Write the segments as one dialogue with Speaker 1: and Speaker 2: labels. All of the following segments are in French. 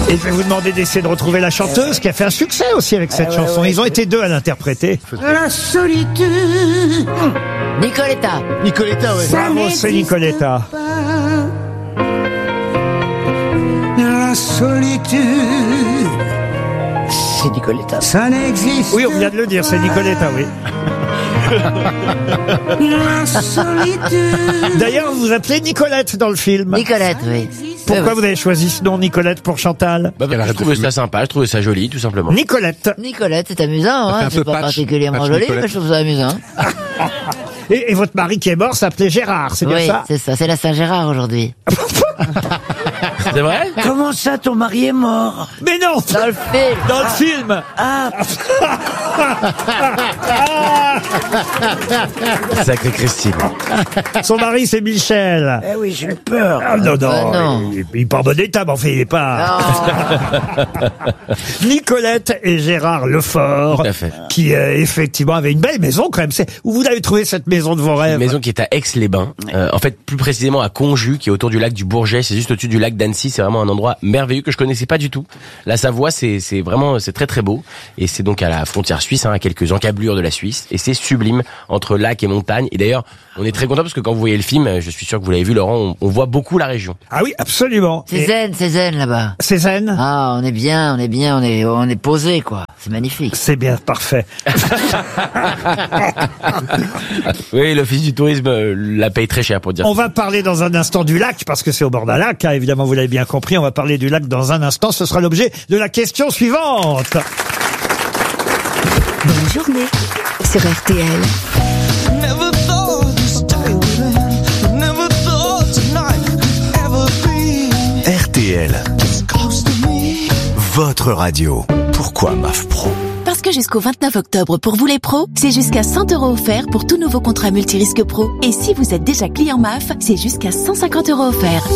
Speaker 1: Et je vais vous demander d'essayer de retrouver la chanteuse qui a fait un succès aussi avec cette chanson. Ils ont été deux à l'interpréter.
Speaker 2: La solitude.
Speaker 3: Nicoletta.
Speaker 4: Nicoletta, ouais.
Speaker 1: Bravo, c'est Nicoletta.
Speaker 2: La solitude.
Speaker 3: C'est Nicoletta.
Speaker 2: Ça n'existe.
Speaker 1: Oui, on vient de le dire, c'est Nicoletta, oui.
Speaker 2: La solitude.
Speaker 1: D'ailleurs, vous vous appelez Nicolette dans le film.
Speaker 3: Nicolette, oui.
Speaker 1: Pourquoi vous avez choisi ce nom, Nicolette, pour Chantal?
Speaker 5: Je trouvais ça sympa, je trouvais ça joli, tout simplement.
Speaker 1: Nicolette.
Speaker 3: Nicolette, c'est amusant,
Speaker 4: Ça fait
Speaker 3: hein.
Speaker 4: un
Speaker 3: C'est
Speaker 4: peu
Speaker 3: pas
Speaker 4: patch.
Speaker 3: particulièrement
Speaker 4: Patch
Speaker 3: joli,
Speaker 4: Nicolette.
Speaker 3: mais je trouve ça amusant.
Speaker 1: Et votre mari qui est mort s'appelait Gérard, c'est bien
Speaker 3: Oui,
Speaker 1: ça?
Speaker 3: c'est ça. C'est la Saint-Gérard aujourd'hui.
Speaker 5: C'est vrai?
Speaker 6: Comment ça, ton mari est mort?
Speaker 1: Mais non!
Speaker 3: Dans le film.
Speaker 1: Dans le film!
Speaker 6: Ah,
Speaker 5: Sacré Christine.
Speaker 1: Son mari, c'est Michel.
Speaker 6: eh oui, j'ai eu peur.
Speaker 1: Ah, non, non,
Speaker 3: non.
Speaker 1: Il est pas en bon état, mais enfin, il est pas... Nicolette et Gérard Lefort,
Speaker 5: Tout à fait.
Speaker 1: qui effectivement avaient une belle maison quand même. Où vous avez trouvé cette maison de vos rêves?
Speaker 5: Une maison qui est à Aix-les-Bains. En fait, plus précisément à Conjus, qui est autour du lac du Bourget. C'est juste au-dessus du lac d'Annecy. C'est vraiment un endroit merveilleux que je connaissais pas du tout. La Savoie, c'est vraiment, c'est très très beau. Et c'est donc à la frontière suisse, hein, à quelques encablures de la Suisse. Et c'est sublime entre lac et montagne. Et d'ailleurs, on est très content parce que quand vous voyez le film, je suis sûr que vous l'avez vu, Laurent, on voit beaucoup la région.
Speaker 1: Ah oui, absolument.
Speaker 3: C'est zen là-bas.
Speaker 1: C'est zen?
Speaker 3: Ah, on est bien, on est posé, quoi. C'est magnifique.
Speaker 1: C'est bien, parfait.
Speaker 5: Oui, l'Office du tourisme la paye très cher pour dire.
Speaker 1: On va parler dans un instant du lac, parce que c'est au bord d'un lac, hein, évidemment, vous l'avez bien compris. On va parler du lac dans un instant. Ce sera l'objet de la question suivante.
Speaker 7: Bonne journée sur RTL.
Speaker 8: RTL, votre radio. Pourquoi MAF Pro?
Speaker 7: Parce que jusqu'au 29 octobre, pour vous les pros, c'est jusqu'à 100 € offerts pour tout nouveau contrat multirisque pro. Et si vous êtes déjà client MAF, c'est jusqu'à 150 € offerts.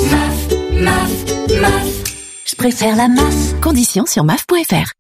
Speaker 7: MAF. Je préfère la MAF. Conditions sur MAF.fr.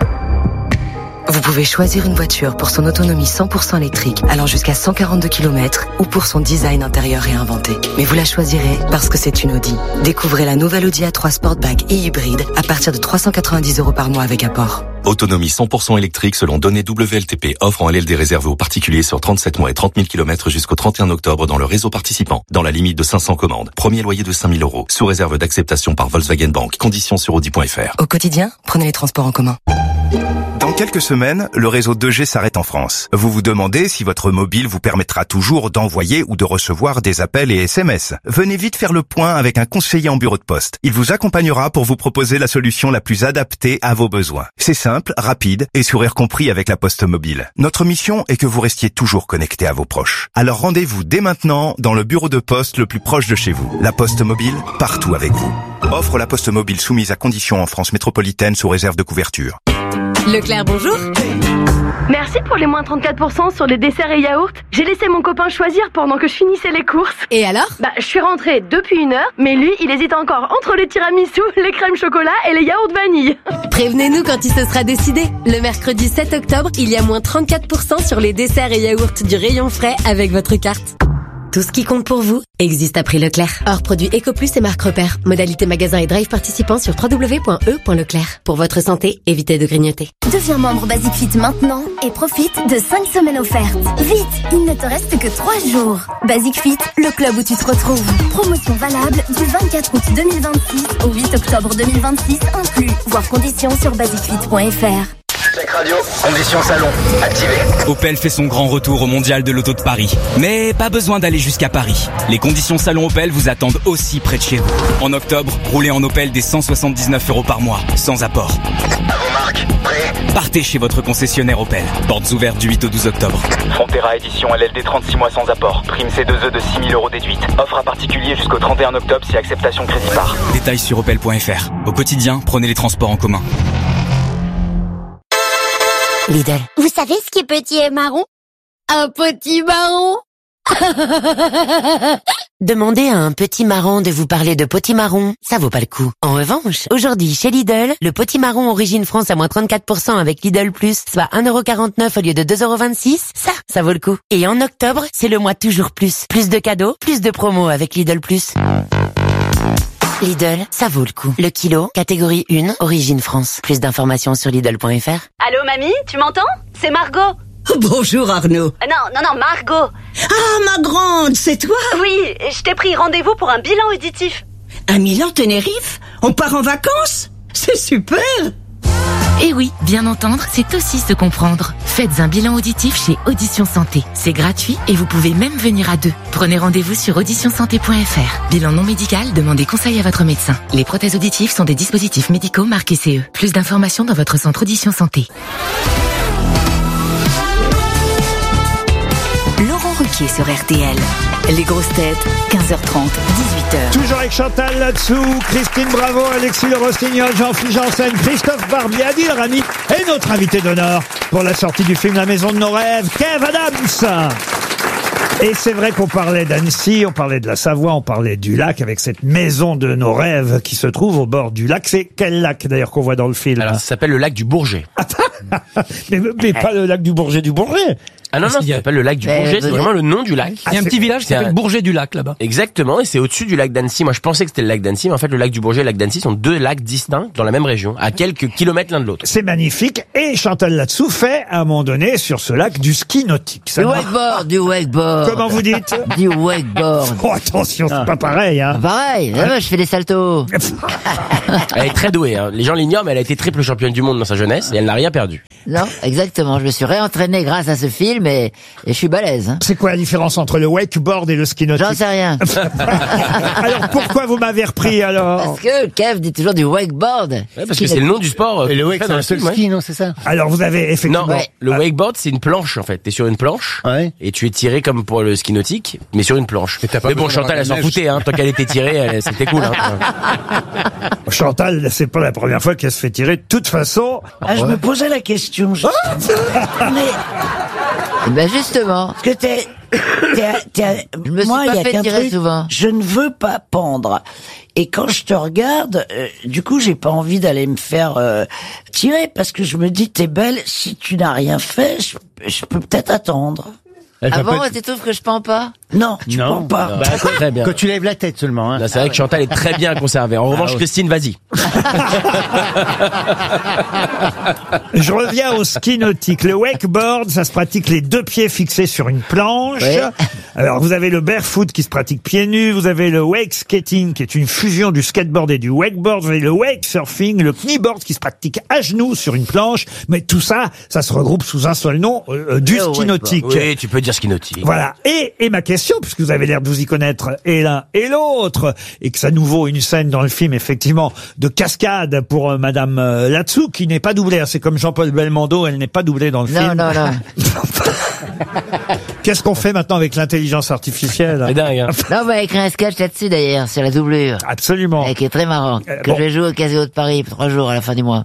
Speaker 9: Vous pouvez choisir une voiture pour son autonomie 100% électrique, allant jusqu'à 142 km, ou pour son design intérieur réinventé. Mais vous la choisirez parce que c'est une Audi. Découvrez la nouvelle Audi A3 Sportback et hybride à partir de 390 € par mois avec apport.
Speaker 10: Autonomie 100% électrique selon données WLTP, offre en LLD réservée aux particuliers sur 37 mois et 30 000 km jusqu'au 31 octobre dans le réseau participant, dans la limite de 500 commandes. Premier loyer de 5 000 €, sous réserve d'acceptation par Volkswagen Bank. Conditions sur Audi.fr.
Speaker 9: Au quotidien, prenez les transports en commun.
Speaker 8: Dans quelques semaines, le réseau 2G s'arrête en France. Vous vous demandez si votre mobile vous permettra toujours d'envoyer ou de recevoir des appels et SMS. Venez vite faire le point avec un conseiller en bureau de poste. Il vous accompagnera pour vous proposer la solution la plus adaptée à vos besoins. C'est simple, rapide et sourire compris avec la Poste Mobile. Notre mission est que vous restiez toujours connecté à vos proches. Alors rendez-vous dès maintenant dans le bureau de poste le plus proche de chez vous. La Poste Mobile, partout avec vous. Offre la Poste Mobile soumise à conditions en France métropolitaine sous réserve de couverture.
Speaker 7: Leclerc, bonjour.
Speaker 11: Merci pour les moins 34% sur les desserts et yaourts. J'ai laissé mon copain choisir pendant que je finissais les courses.
Speaker 7: Et alors?
Speaker 11: Je suis rentrée depuis 1 heure, mais lui, il hésite encore entre les tiramisu, les crèmes chocolat et les yaourts vanille.
Speaker 7: Prévenez-nous quand il se sera décidé. Le mercredi 7 octobre, il y a moins 34% sur les desserts et yaourts du rayon frais avec votre carte. Tout ce qui compte pour vous existe à prix Leclerc. Hors produit EcoPlus et marque repère. Modalité magasin et drive participants sur www.e.leclerc. Pour votre santé, évitez de grignoter.
Speaker 12: Deviens membre Basic Fit maintenant et profite de 5 semaines offertes. Vite, il ne te reste que 3 jours. Basic Fit, le club où tu te retrouves. Promotion valable du 24 août 2026 au 8 octobre 2026 inclus. Voir conditions sur basicfit.fr.
Speaker 13: Check radio, conditions salon, activé.
Speaker 14: Opel fait son grand retour au Mondial de l'Auto de Paris. Mais pas besoin d'aller jusqu'à Paris. Les conditions salon Opel vous attendent aussi près de chez vous. En octobre, roulez en Opel des 179 € par mois, sans apport.
Speaker 13: À vos marques, prêt?
Speaker 14: Partez chez votre concessionnaire Opel. Portes ouvertes du 8 au 12 octobre.
Speaker 13: Frontera édition LLD 36 mois sans apport. Prime C2E de 6 000 € déduite. Offre à particulier jusqu'au 31 octobre si acceptation crédit par.
Speaker 14: Détails sur opel.fr. Au quotidien, prenez les transports en commun.
Speaker 12: Lidl. Vous savez ce qui est petit et marron? Un petit marron.
Speaker 15: Demandez à un petit marron de vous parler de potimarron, ça vaut pas le coup. En revanche, aujourd'hui chez Lidl, le potimarron Origine France à moins 34% avec Lidl Plus, soit 1,49 € au lieu de 2,26 €, ça vaut le coup. Et en octobre, c'est le mois toujours plus. Plus de cadeaux, plus de promos avec Lidl Plus. Lidl, ça vaut le coup. Le kilo, catégorie 1, origine France. Plus d'informations sur Lidl.fr.
Speaker 11: Allô, mamie, tu m'entends? C'est Margot.
Speaker 2: Bonjour Arnaud.
Speaker 11: Non, Margot.
Speaker 2: Ah, ma grande, c'est toi?
Speaker 11: Oui, je t'ai pris rendez-vous pour un bilan auditif.
Speaker 2: À Milan, Tenerife? On part en vacances? C'est super!
Speaker 4: Et oui, bien entendre, c'est aussi se comprendre. Faites un bilan auditif chez Audition Santé. C'est gratuit et vous pouvez même venir à deux. Prenez rendez-vous sur auditionsanté.fr. Bilan non médical, demandez conseil à votre médecin. Les prothèses auditives sont des dispositifs médicaux marqués CE. Plus d'informations dans votre centre Audition Santé.
Speaker 16: Laurent Ruquier sur RTL. Les grosses têtes, 15h30, 18h.
Speaker 1: Toujours avec Chantal là-dessous, Christine Bravo, Alexis Le Rossignol, Jean-Philippe Janssen, Christophe Barbier, Adil Rami et notre invité d'honneur pour la sortie du film La Maison de nos rêves, Kev Adams. Et c'est vrai qu'on parlait d'Annecy, on parlait de la Savoie, on parlait du lac avec cette maison de nos rêves qui se trouve au bord du lac. C'est quel lac d'ailleurs qu'on voit dans le film?
Speaker 5: Alors ça s'appelle le lac du Bourget.
Speaker 1: mais pas le lac du Bourget du Bourget.
Speaker 5: Ah non, ça s'appelle le lac du Bourget, c'est vraiment le nom du lac.
Speaker 17: Il y a un petit village qui s'appelle Bourget du Lac là-bas.
Speaker 5: Exactement, et c'est au-dessus du lac d'Annecy. Moi je pensais que c'était le lac d'Annecy, mais en fait le lac du Bourget et le lac d'Annecy sont deux lacs distincts dans la même région, à quelques kilomètres l'un de l'autre.
Speaker 1: C'est magnifique, et Chantal là-dessous fait à un moment donné sur ce lac du ski nautique. Ça
Speaker 3: Du wakeboard.
Speaker 1: Comment vous dites?
Speaker 3: Du wakeboard.
Speaker 1: Oh attention, c'est pas pareil, hein.
Speaker 3: Pareil, je fais des saltos.
Speaker 5: Elle est très douée, hein. Les gens l'ignorent, mais elle a été triple championne du monde dans sa jeunesse et elle n'a rien perdu.
Speaker 3: Non, exactement. Je me suis réentraîné grâce à ce film et je suis balèze. Hein.
Speaker 1: C'est quoi la différence entre le wakeboard et le ski nautique?
Speaker 3: J'en sais rien.
Speaker 1: Alors pourquoi vous m'avez repris alors?
Speaker 3: Parce que Kev dit toujours du wakeboard.
Speaker 5: Ouais, parce que c'est le nom du sport.
Speaker 18: Et le wake, c'est un seul ski, non, c'est ça?
Speaker 1: Alors vous avez effectivement...
Speaker 5: Non, le wakeboard c'est une planche en fait. T'es sur une planche et tu es tiré comme pour le ski nautique, mais sur une planche. Mais bon, Chantal elle s'en foutait, hein. Tant qu'elle était tirée, c'était cool. Hein.
Speaker 1: Chantal, c'est pas la première fois qu'elle se fait tirer. De toute façon...
Speaker 6: Je me posais la question.
Speaker 3: Ben justement.
Speaker 6: Parce que
Speaker 3: je me suis
Speaker 6: moi,
Speaker 3: pas
Speaker 6: y a
Speaker 3: fait
Speaker 6: qu'un
Speaker 3: tirer
Speaker 6: truc,
Speaker 3: souvent.
Speaker 6: Je ne veux pas pendre. Et quand je te regarde, du coup, j'ai pas envie d'aller me faire tirer parce que je me dis, t'es belle. Si tu n'as rien fait, je peux peut-être attendre.
Speaker 3: Ah bon, tu trouves que je pends pas?
Speaker 6: Non, tu pends pas.
Speaker 5: Bah, très bien.
Speaker 18: Quand tu lèves la tête seulement. Hein.
Speaker 5: Là, c'est vrai que Chantal est très bien conservée. En revanche, Christine, vas-y.
Speaker 1: Je reviens au ski nautique. Le wakeboard, ça se pratique les deux pieds fixés sur une planche.
Speaker 3: Oui.
Speaker 1: Alors, vous avez le barefoot qui se pratique pieds nus. Vous avez le wake skating qui est une fusion du skateboard et du wakeboard. Vous avez le wake surfing, le kneeboard qui se pratique à genoux sur une planche. Mais tout ça, ça se regroupe sous un seul nom, du ski nautique.
Speaker 5: Oui, tu peux dire ski nautique.
Speaker 1: Voilà. Et ma question, puisque vous avez l'air de vous y connaître et l'un et l'autre, et que ça nous vaut une scène dans le film, effectivement, de cascade pour Madame Latsou, qui n'est pas doublée. C'est comme Jean-Paul Belmondo, elle n'est pas doublée dans le film.
Speaker 3: Non.
Speaker 1: Qu'est-ce qu'on fait maintenant avec l'intelligence artificielle?
Speaker 5: C'est dingue, hein.
Speaker 3: Non, on va écrire un sketch là-dessus d'ailleurs, sur la doublure.
Speaker 1: Absolument.
Speaker 3: Et qui est très marrant. Que
Speaker 1: bon.
Speaker 3: je vais jouer au Casino de Paris pour 3 jours à la fin du mois.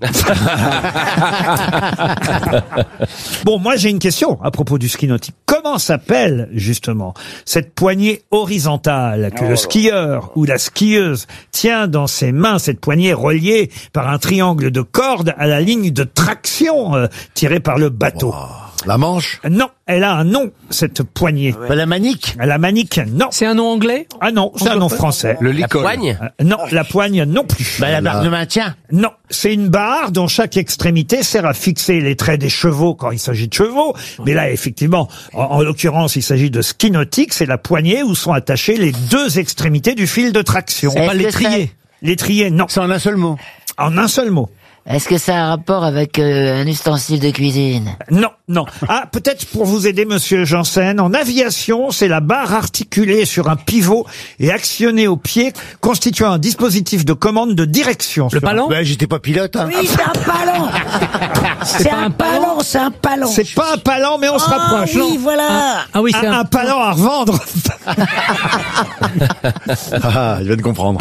Speaker 1: Bon, moi j'ai une question à propos du ski nautique. Comment s'appelle justement cette poignée horizontale que le skieur ou la skieuse tient dans ses mains, cette poignée reliée par un triangle de cordes à la ligne de traction tirée par le bateau?
Speaker 18: La manche?
Speaker 1: Non, elle a un nom, cette poignée.
Speaker 18: La manique?
Speaker 1: La manique, non.
Speaker 17: C'est un nom anglais?
Speaker 1: Ah non, c'est un nom français.
Speaker 5: La poigne?
Speaker 1: Non, la poigne non plus.
Speaker 18: La barre de maintien?
Speaker 1: Non, c'est une barre dont chaque extrémité sert à fixer les traits des chevaux quand il s'agit de chevaux. Mais là, effectivement, en l'occurrence, il s'agit de ski nautique. C'est la poignée où sont attachées les deux extrémités du fil de traction.
Speaker 17: C'est pas l'étrier?
Speaker 1: L'étrier, non.
Speaker 18: C'est en un seul mot?
Speaker 1: En un seul mot.
Speaker 3: Est-ce que ça a un rapport avec un ustensile de cuisine?
Speaker 1: Non. Ah, peut-être pour vous aider, monsieur Janssen. En aviation, c'est la barre articulée sur un pivot et actionnée au pied, constituant un dispositif de commande de direction.
Speaker 17: Le ballon?
Speaker 18: Ben, j'étais pas pilote, hein.
Speaker 6: Oui, c'est un ballon. C'est un ballon.
Speaker 1: C'est pas un palan, mais on se rapproche.
Speaker 6: Oui, voilà.
Speaker 17: Ah oui, c'est
Speaker 1: un palan à revendre.
Speaker 18: Ah, il vient de comprendre.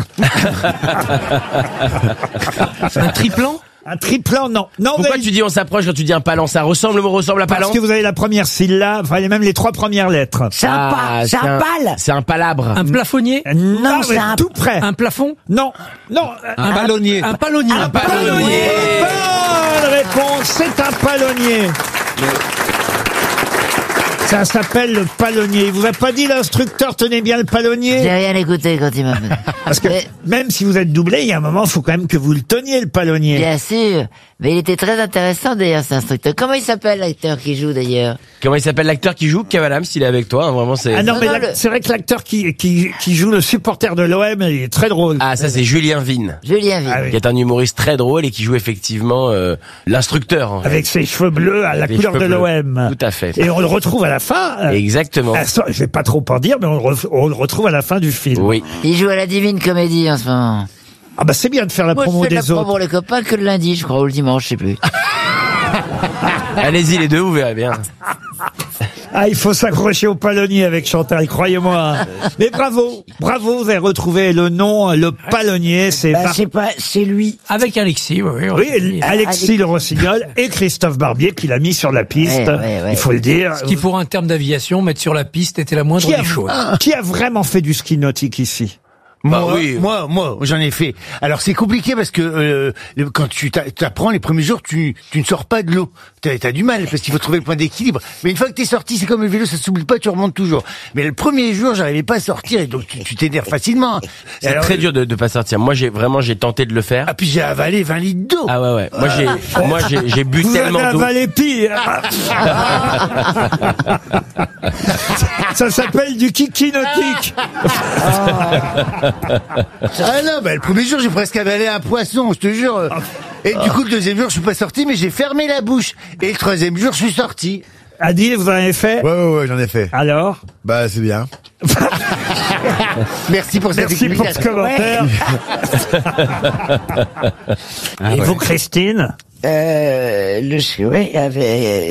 Speaker 17: un triplan?
Speaker 1: Un triplan, non.
Speaker 5: Pourquoi tu dis on s'approche quand tu dis un palan? Ça ressemble, le mot ressemble à palan?
Speaker 1: Parce que vous avez la première syllabe, enfin, même les 3 premières lettres.
Speaker 6: C'est un pal.
Speaker 5: C'est un palabre.
Speaker 17: Un plafonnier?
Speaker 1: Non, c'est tout près.
Speaker 17: Un plafond?
Speaker 1: Non.
Speaker 17: Un ballonnier? Un palonnier.
Speaker 1: Un palonnier. Bonne réponse, c'est un palonnier. Ça s'appelle le palonnier. Il vous a pas dit l'instructeur, tenez bien le palonnier?
Speaker 3: J'ai rien écouté quand il m'a fait.
Speaker 1: Parce que même si vous êtes doublé, il y a un moment, il faut quand même que vous le teniez, le palonnier.
Speaker 3: Bien sûr. Mais il était très intéressant d'ailleurs, cet instructeur. Comment il s'appelle l'acteur qui joue d'ailleurs?
Speaker 5: Comment il s'appelle l'acteur qui joue? Kev Adams, il est avec toi, hein, vraiment c'est...
Speaker 1: Ah non, mais c'est vrai que l'acteur qui joue le supporter de l'OM, il est très drôle.
Speaker 5: Ah, ça c'est Julien Vigne.
Speaker 3: Julien Vigne.
Speaker 1: Ah oui.
Speaker 5: Qui est un humoriste très drôle et qui joue effectivement l'instructeur. En fait.
Speaker 1: Avec ses cheveux bleus à la
Speaker 5: Les
Speaker 1: couleur de
Speaker 5: cheveux bleus.
Speaker 1: l'OM.
Speaker 5: Tout à fait.
Speaker 1: Et on le retrouve à la fin.
Speaker 5: Exactement.
Speaker 1: Je vais pas trop en dire, mais on le retrouve à la fin du film.
Speaker 5: Oui.
Speaker 3: Il joue à la Divine Comédie en ce moment.
Speaker 1: Ah bah c'est bien de faire la
Speaker 3: Moi,
Speaker 1: promo
Speaker 3: je fais
Speaker 1: des
Speaker 3: la promo
Speaker 1: autres.
Speaker 3: pour les copains que le lundi, je crois, ou le dimanche, je sais plus.
Speaker 5: Allez-y les deux, vous verrez bien.
Speaker 1: Ah, il faut s'accrocher au palonnier avec Chantal, croyez-moi. Mais bravo, vous avez retrouvé le nom, le palonnier, c'est
Speaker 6: c'est lui.
Speaker 17: Avec Alexis,
Speaker 1: oui, Alexis Le Rossignol et Christophe Barbier qui l'a mis sur la piste, il faut le dire.
Speaker 17: Ce qui, pour un terme d'aviation, mettre sur la piste était la moindre des choses.
Speaker 1: Qui a vraiment fait du ski nautique ici?
Speaker 18: Moi, j'en ai fait. Alors c'est compliqué parce que quand tu apprends les premiers jours, tu ne sors pas de l'eau. T'as du mal parce qu'il faut trouver le point d'équilibre. Mais une fois que t'es sorti, c'est comme le vélo, ça s'oublie pas, tu remontes toujours. Mais le premier jour, j'arrivais pas à sortir et donc tu t'énerves facilement.
Speaker 5: C'est très dur de pas sortir. Moi j'ai tenté de le faire.
Speaker 18: Ah puis j'ai avalé 20 litres d'eau.
Speaker 5: Ah ouais. Moi j'ai bu
Speaker 1: Vous
Speaker 5: tellement
Speaker 1: avez
Speaker 5: d'eau.
Speaker 1: avalé pire. Ça s'appelle du kiki nautique.
Speaker 18: Ah non, le premier jour, j'ai presque avalé un poisson, je te jure. Et du coup, le deuxième jour, je suis pas sorti, mais j'ai fermé la bouche. Et le troisième jour, je suis sorti.
Speaker 1: Adil, vous en avez fait?
Speaker 19: Ouais, j'en ai fait.
Speaker 1: Alors?
Speaker 19: Bah, c'est bien.
Speaker 18: Merci pour cette
Speaker 1: Merci pour ce commentaire. Et vous, Christine?
Speaker 6: Il y avait...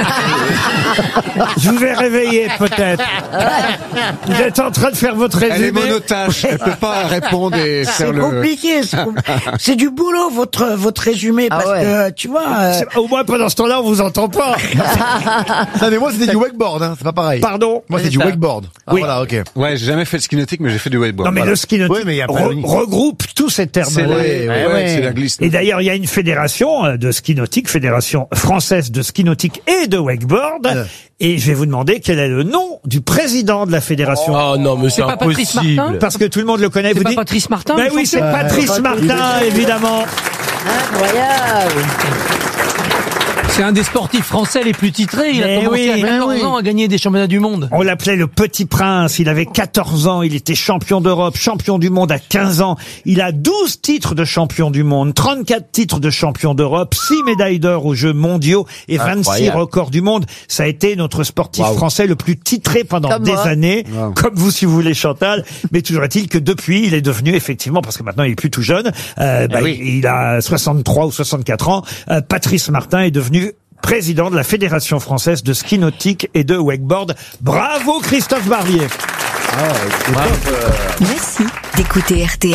Speaker 1: Je vous ai réveillé, peut-être. Vous êtes en train de faire votre résumé.
Speaker 19: Elle est monotache, elle peut pas répondre et faire
Speaker 6: C'est
Speaker 19: le...
Speaker 6: compliqué, c'est du boulot, votre résumé, parce que, tu vois...
Speaker 1: Au moins, pendant ce temps-là, on vous entend pas.
Speaker 19: Non, mais moi, c'était du wakeboard, hein, c'est pas pareil.
Speaker 1: Pardon?
Speaker 19: Moi, c'est du wakeboard. Ah,
Speaker 1: Oui.
Speaker 19: voilà, ok.
Speaker 20: Ouais, j'ai jamais fait de ski nautique, mais j'ai fait du wakeboard.
Speaker 1: Non, mais le ski nautique regroupe tous ces termes.
Speaker 20: C'est c'est la glisse.
Speaker 1: Et d'ailleurs, il y a une fédération de ski nautique, fédération française de ski nautique et de wakeboard. Et je vais vous demander quel est le nom du président de la fédération.
Speaker 5: Oh non, mais c'est
Speaker 17: pas Patrice
Speaker 5: impossible.
Speaker 17: Martin
Speaker 1: Parce que tout le monde le connaît.
Speaker 17: C'est
Speaker 1: Vous
Speaker 17: pas
Speaker 1: dites...
Speaker 17: Patrice Martin?
Speaker 1: Ben oui, c'est Patrice Martin, évidemment.
Speaker 3: Incroyable.
Speaker 17: C'est un des sportifs français les plus titrés. Il a
Speaker 1: Mais
Speaker 17: commencé
Speaker 1: oui,
Speaker 17: à 14 ans à gagner des championnats du monde.
Speaker 1: On l'appelait le Petit Prince. Il avait 14 ans. Il était champion d'Europe, champion du monde à 15 ans. Il a 12 titres de champion du monde, 34 titres de champion d'Europe, 6 médailles d'or aux Jeux mondiaux et 26
Speaker 5: Incroyable.
Speaker 1: records du monde. Ça a été notre sportif français le plus titré pendant
Speaker 3: Comme
Speaker 1: des
Speaker 3: moi.
Speaker 1: années. Comme vous, si vous voulez, Chantal. Mais toujours est-il que depuis, il est devenu effectivement, parce que maintenant il est plus tout jeune, il a 63 ou 64 ans, Patrice Martin est devenu président de la Fédération française de ski nautique et de wakeboard. Bravo Christophe Barbier.
Speaker 16: Merci d'écouter RTL.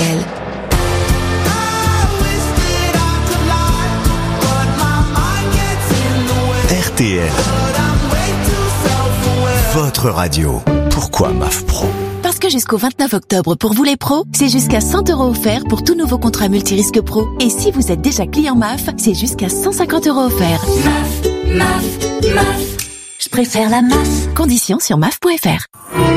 Speaker 8: RTL. Votre radio. Pourquoi MAF Pro?
Speaker 21: Parce que jusqu'au 29 octobre, pour vous les pros, c'est jusqu'à 100 € offerts pour tout nouveau contrat multirisque pro. Et si vous êtes déjà client MAF, c'est jusqu'à 150 € offerts. MAF. Je préfère la MAF. Conditions sur MAF.fr.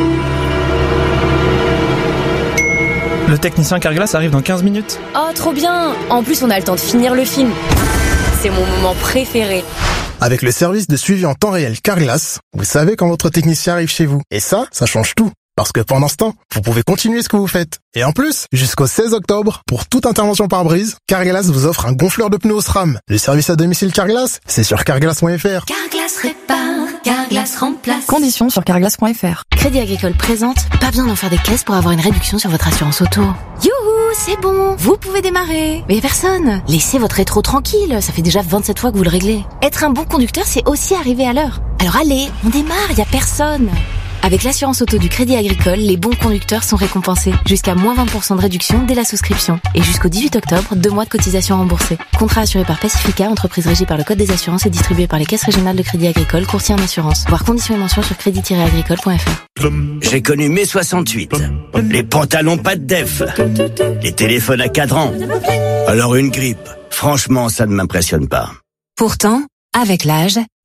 Speaker 22: Le technicien Carglass arrive dans 15 minutes.
Speaker 23: Oh, trop bien! En plus, on a le temps de finir le film. C'est mon moment préféré.
Speaker 24: Avec le service de suivi en temps réel Carglass, vous savez quand votre technicien arrive chez vous. Et ça change tout. Parce que pendant ce temps, vous pouvez continuer ce que vous faites. Et en plus, jusqu'au 16 octobre, pour toute intervention par brise, Carglass vous offre un gonfleur de pneus au SRAM. Le service à domicile Carglass, c'est sur carglass.fr.
Speaker 21: Carglass répare, Carglass remplace.
Speaker 25: Conditions sur carglass.fr.
Speaker 21: Crédit Agricole présente, pas besoin d'en faire des caisses pour avoir une réduction sur votre assurance auto. Youhou, c'est bon, vous pouvez démarrer. Mais personne, laissez votre rétro tranquille, ça fait déjà 27 fois que vous le réglez. Être un bon conducteur, c'est aussi arriver à l'heure. Alors allez, on démarre, y a personne. Avec l'assurance auto du Crédit Agricole, les bons conducteurs sont récompensés. Jusqu'à moins 20% de réduction dès la souscription. Et jusqu'au 18 octobre, 2 mois de cotisation remboursée. Contrat assuré par Pacifica, entreprise régie par le Code des assurances et distribué par les caisses régionales de Crédit Agricole, courtier en assurance. Voir conditions et mentions sur crédit-agricole.fr.
Speaker 26: J'ai connu mai 68. Les pantalons pas de def. Les téléphones à cadran. Alors une grippe. Franchement, ça ne m'impressionne pas.
Speaker 7: Pourtant, avec l'âge,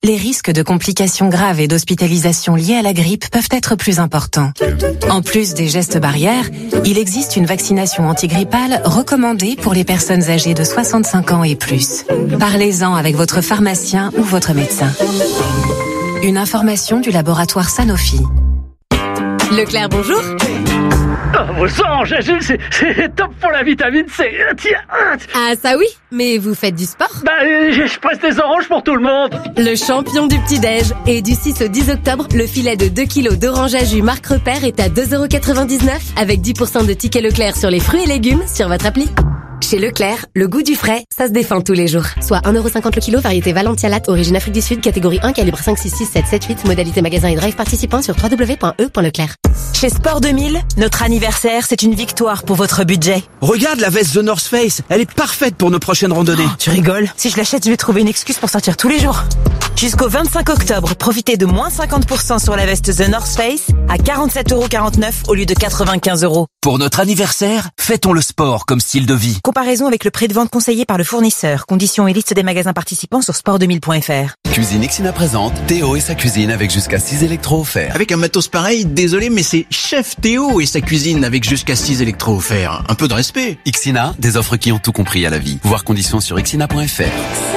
Speaker 9: les risques de complications graves et d'hospitalisation liées à la grippe peuvent être plus importants. En plus des gestes barrières, il existe une vaccination antigrippale recommandée pour les personnes âgées de 65 ans et plus. Parlez-en avec votre pharmacien ou votre médecin. Une information du laboratoire Sanofi.
Speaker 7: Leclerc, bonjour.
Speaker 10: Vos sang, Jésus, c'est top pour la vitamine C. Tiens.
Speaker 7: Ah ça oui, mais vous faites du sport?
Speaker 10: Je presse des oranges pour tout le monde.
Speaker 7: Le champion du petit-déj. Et du 6 au 10 octobre, le filet de 2 kilos d'orange à jus marque Repère est à 2,99€ avec 10% de tickets Leclerc sur les fruits et légumes sur votre appli. Chez Leclerc, le goût du frais, ça se défend tous les jours. Soit 1,50€ le kilo, variété Valentia Latte, origine Afrique du Sud, catégorie 1, calibre 5, 6, 6, 7, 7, 8, modalité magasin et drive participant sur www.e.leclerc.
Speaker 12: Chez Sport 2000, notre anniversaire, c'est une victoire pour votre budget.
Speaker 13: Regarde la veste The North Face, elle est parfaite pour nos prochaines randonnées.
Speaker 12: Tu rigoles? Si je l'achète, je vais trouver une excuse pour sortir tous les jours. Jusqu'au 25 octobre, profitez de moins 50% sur la veste The North Face à 47,49€ au lieu de 95€.
Speaker 13: Pour notre anniversaire, fêtons le sport comme style de vie.
Speaker 12: Comparaison avec le prix de vente conseillé par le fournisseur. Conditions et liste des magasins participants sur sport2000.fr.
Speaker 14: Cuisine Ixina présente Théo et sa cuisine avec jusqu'à 6 électros offerts.
Speaker 25: Avec un matos pareil, désolé, mais c'est Chef Théo et sa cuisine avec jusqu'à 6 électros offerts. Un peu de respect.
Speaker 14: Ixina, des offres qui ont tout compris à la vie. Voir conditions sur ixina.fr.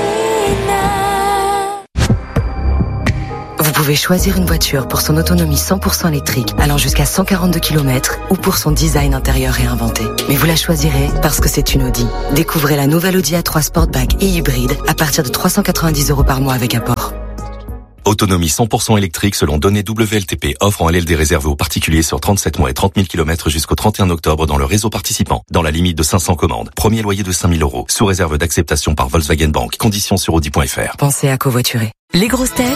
Speaker 27: Vous pouvez choisir une voiture pour son autonomie 100% électrique allant jusqu'à 142 km ou pour son design intérieur réinventé. Mais vous la choisirez parce que c'est une Audi. Découvrez la nouvelle Audi A3 Sportback et hybride à partir de 390€ par mois avec apport.
Speaker 8: Autonomie 100% électrique selon données WLTP. Offre en LLD réservée aux particuliers sur 37 mois et 30 000 km jusqu'au 31 octobre dans le réseau participant. Dans la limite de 500 commandes. Premier loyer de 5 000€. Sous réserve d'acceptation par Volkswagen Bank. Conditions sur Audi.fr.
Speaker 27: Pensez à covoiturer. Les grosses têtes.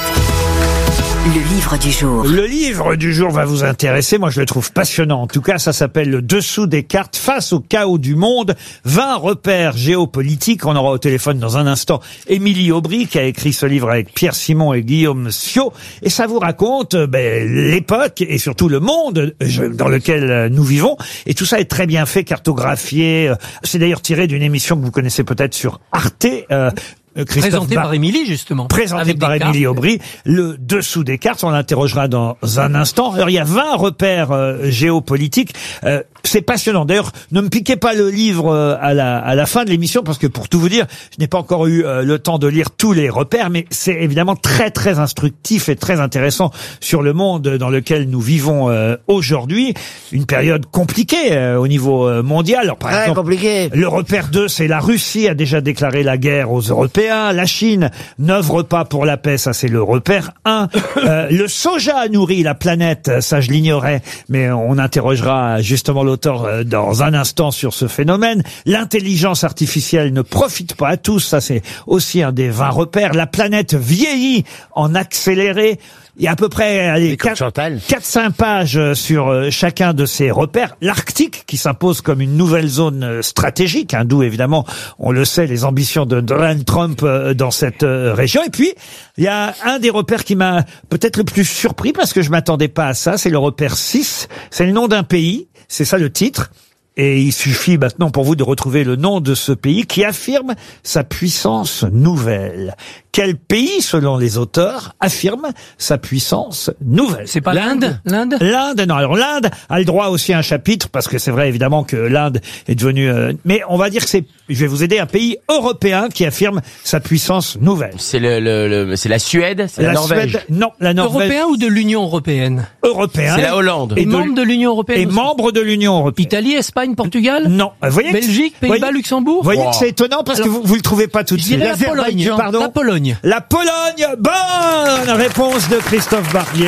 Speaker 27: Le livre du jour.
Speaker 1: Le livre du jour va vous intéresser. Moi, je le trouve passionnant. En tout cas, ça s'appelle Le dessous des cartes face au chaos du monde. 20 repères géopolitiques. On aura au téléphone dans un instant Émilie Aubry, qui a écrit ce livre avec Pierre Simon et Guillaume Siot. Et ça vous raconte l'époque et surtout le monde dans lequel nous vivons. Et tout ça est très bien fait, cartographié. C'est d'ailleurs tiré d'une émission que vous connaissez peut-être sur Arte.
Speaker 17: Présenté par Émilie, justement.
Speaker 1: Présenté par Émilie Aubry. Le dessous des cartes, on l'interrogera dans un instant. Alors, il y a 20 repères géopolitiques. C'est passionnant. D'ailleurs, ne me piquez pas le livre à la fin de l'émission, parce que pour tout vous dire, je n'ai pas encore eu le temps de lire tous les repères, mais c'est évidemment très, très instructif et très intéressant sur le monde dans lequel nous vivons aujourd'hui. Une période compliquée au niveau mondial. Alors, par exemple,
Speaker 6: compliqué.
Speaker 1: Le repère 2, c'est la Russie a déjà déclaré la guerre aux Européens. La Chine n'œuvre pas pour la paix, ça c'est le repère 1. Le soja nourrit la planète, ça je l'ignorais, mais on interrogera justement l'auteur dans un instant sur ce phénomène. L'intelligence artificielle ne profite pas à tous, ça c'est aussi un des 20 repères. La planète vieillit en accéléré. Il y a à peu près 4-5 pages sur chacun de ces repères. L'Arctique qui s'impose comme une nouvelle zone stratégique, d'où évidemment, on le sait, les ambitions de Donald Trump dans cette région. Et puis, il y a un des repères qui m'a peut-être le plus surpris parce que je m'attendais pas à ça, c'est le repère 6. C'est le nom d'un pays, c'est ça le titre. Et il suffit maintenant pour vous de retrouver le nom de ce pays qui affirme sa puissance nouvelle. Quel pays, selon les auteurs, affirme sa puissance nouvelle?
Speaker 17: C'est pas l'Inde?
Speaker 1: L'Inde, non. Alors l'Inde a le droit aussi à un chapitre, parce que c'est vrai évidemment que l'Inde est devenue... mais on va dire que c'est, je vais vous aider, un pays européen qui affirme sa puissance nouvelle.
Speaker 5: C'est c'est la Suède, c'est la Norvège.
Speaker 1: Suède, non, la Norvège.
Speaker 17: Européen ou de l'Union européenne?
Speaker 1: Européen.
Speaker 5: C'est la Hollande.
Speaker 17: Et membre de l'Union européenne.
Speaker 1: Et membre de l'Union européenne.
Speaker 17: Italie, Espagne, Portugal?
Speaker 1: Non. Voyez
Speaker 17: Belgique, Pays-Bas, Luxembourg?
Speaker 1: Vous voyez que c'est étonnant parce que vous le trouvez pas tout de suite.
Speaker 17: La Pologne.
Speaker 1: Pardon.
Speaker 17: La Pologne.
Speaker 1: La Pologne. Bonne réponse de Christophe Barbier.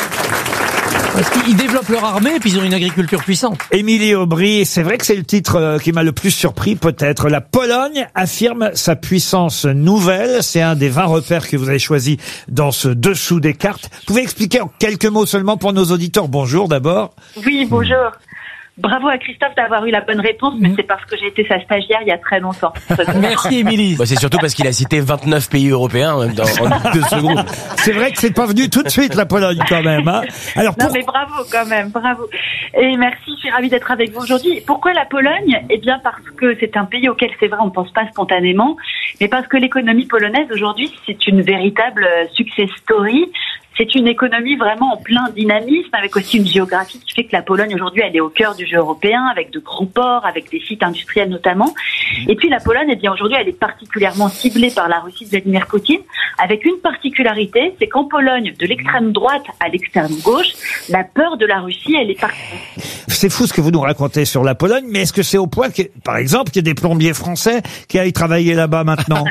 Speaker 17: Parce qu'ils développent leur armée et puis ils ont une agriculture puissante.
Speaker 1: Émilie Aubry, c'est vrai que c'est le titre qui m'a le plus surpris peut-être. La Pologne affirme sa puissance nouvelle. C'est un des 20 repères que vous avez choisi dans ce dessous des cartes. Vous pouvez expliquer en quelques mots seulement pour nos auditeurs? Bonjour d'abord.
Speaker 28: Oui, bonjour. Bravo à Christophe d'avoir eu la bonne réponse, mais c'est parce que j'ai été sa stagiaire il y a très longtemps.
Speaker 17: Merci Émilie.
Speaker 5: C'est surtout parce qu'il a cité 29 pays européens en 2 secondes.
Speaker 1: C'est vrai que c'est pas venu tout de suite la Pologne quand même. Alors
Speaker 28: Non mais bravo quand même, bravo. Et merci, je suis ravie d'être avec vous aujourd'hui. Pourquoi la Pologne? Eh bien parce que c'est un pays auquel c'est vrai on ne pense pas spontanément. mais parce que l'économie polonaise aujourd'hui, c'est une véritable success story. C'est une économie vraiment en plein dynamisme, avec aussi une géographie qui fait que la Pologne aujourd'hui, elle est au cœur du jeu européen, avec de gros ports, avec des sites industriels notamment. Et puis la Pologne, eh bien aujourd'hui, elle est particulièrement ciblée par la Russie de Vladimir Poutine, avec une particularité, c'est qu'en Pologne, de l'extrême droite à l'extrême gauche, la peur de la Russie, elle est partout.
Speaker 1: C'est fou ce que vous nous racontez sur la Pologne, mais est-ce que c'est au point que, par exemple, qu'il y a des plombiers français qui aillent travailler là-bas maintenant?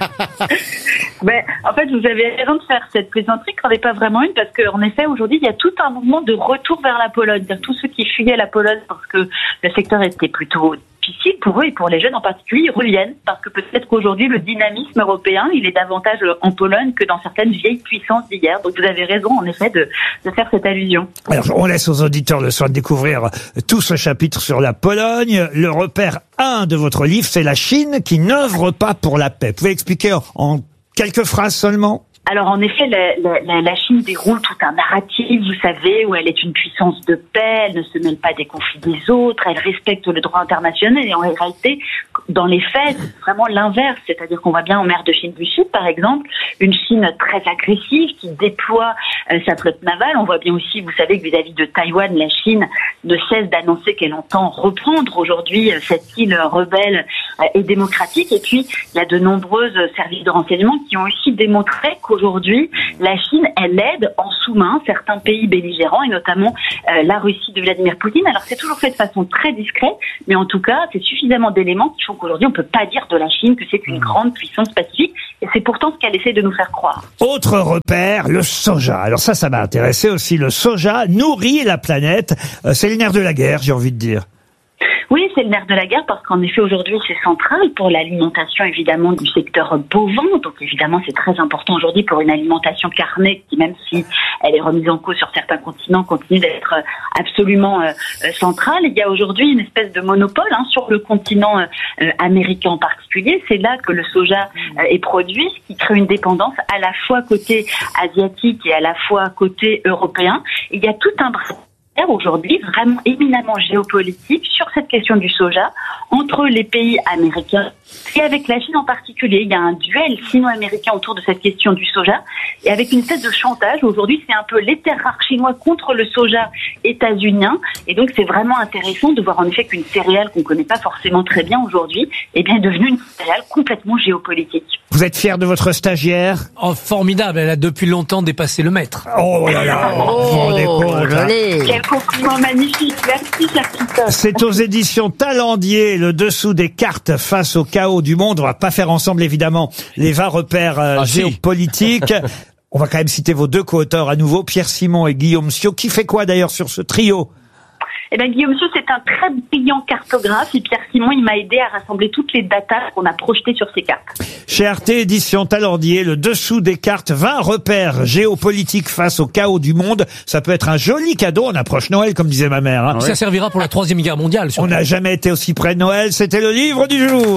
Speaker 28: En fait, vous avez raison de faire cette plaisanterie, qu'on n'est pas vraiment une, parce qu'en effet, aujourd'hui, il y a tout un mouvement de retour vers la Pologne. C'est-à-dire tous ceux qui fuyaient la Pologne parce que le secteur était plutôt difficile pour eux et pour les jeunes en particulier, ils reviennent parce que peut-être qu'aujourd'hui, le dynamisme européen, il est davantage en Pologne que dans certaines vieilles puissances d'hier. Donc vous avez raison, en effet, de faire cette allusion. Alors,
Speaker 1: on laisse aux auditeurs le soin de découvrir tout ce chapitre sur la Pologne. Le repère 1 de votre livre, c'est la Chine qui n'œuvre pas pour la paix. Vous pouvez expliquer en quelques phrases seulement?
Speaker 28: Alors en effet, la Chine déroule tout un narratif, vous savez, où elle est une puissance de paix, elle ne se mêle pas des conflits des autres, elle respecte le droit international, et en réalité, dans les faits, c'est vraiment l'inverse, c'est-à-dire qu'on voit bien en mer de Chine du Sud, par exemple, une Chine très agressive qui déploie sa flotte navale. On voit bien aussi, vous savez, que vis-à-vis de Taïwan, la Chine ne cesse d'annoncer qu'elle entend reprendre aujourd'hui cette île rebelle et démocratique. Et puis, il y a de nombreuses services de renseignement qui ont aussi démontré qu'aujourd'hui, la Chine, elle aide en sous-main certains pays belligérants, et notamment la Russie de Vladimir Poutine. Alors, c'est toujours fait de façon très discrète, mais en tout cas, c'est suffisamment d'éléments qui font qu'aujourd'hui, on ne peut pas dire de la Chine que c'est une grande puissance pacifique, et c'est pourtant ce qu'elle essaie de nous faire croire.
Speaker 1: Autre repère, le soja. Alors ça m'a intéressé aussi. Le soja nourrit la planète. C'est le nerf de la guerre, j'ai envie de dire.
Speaker 28: Oui, c'est le nerf de la guerre parce qu'en effet, aujourd'hui, c'est central pour l'alimentation, évidemment, du secteur bovin. Donc, évidemment, c'est très important aujourd'hui pour une alimentation carnée qui, même si elle est remise en cause sur certains continents, continue d'être absolument centrale. Il y a aujourd'hui une espèce de monopole sur le continent américain en particulier. C'est là que le soja est produit, ce qui crée une dépendance à la fois côté asiatique et à la fois côté européen. Il y a tout un aujourd'hui vraiment éminemment géopolitique sur cette question du soja entre les pays américains et avec la Chine en particulier. Il y a un duel sino-américain autour de cette question du soja et avec une espèce de chantage. Aujourd'hui, c'est un peu les terres rares chinois contre le soja états-unien, et donc c'est vraiment intéressant de voir en effet qu'une céréale qu'on connaît pas forcément très bien aujourd'hui est bien devenue une céréale complètement géopolitique.
Speaker 1: Vous êtes fier de votre stagiaire?
Speaker 17: Oh, formidable, elle a depuis longtemps dépassé le maître.
Speaker 1: Oh là là, vous vous rendez compte,
Speaker 28: Quel compliment magnifique, merci cher Christophe.
Speaker 1: C'est aux éditions Talendier, le dessous des cartes face au chaos du monde. On va pas faire ensemble évidemment les 20 repères géopolitiques. On va quand même citer vos deux co-auteurs à nouveau, Pierre Simon et Guillaume Siot. Qui fait quoi d'ailleurs sur ce trio?
Speaker 28: Eh bien, Guillaume Siot, c'est un très brillant cartographe, et Pierre Simon, il m'a aidé à rassembler toutes les datas qu'on a projetées sur ces cartes.
Speaker 1: Chez Arte Édition Talendier, le dessous des cartes, 20 repères géopolitiques face au chaos du monde. Ça peut être un joli cadeau, on approche Noël, comme disait ma mère.
Speaker 17: Ça servira pour la 3e guerre mondiale.
Speaker 1: On n'a jamais été aussi près de Noël, c'était le livre du jour.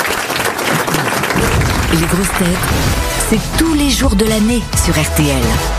Speaker 16: Les grosses têtes, c'est tous les jours de l'année sur RTL.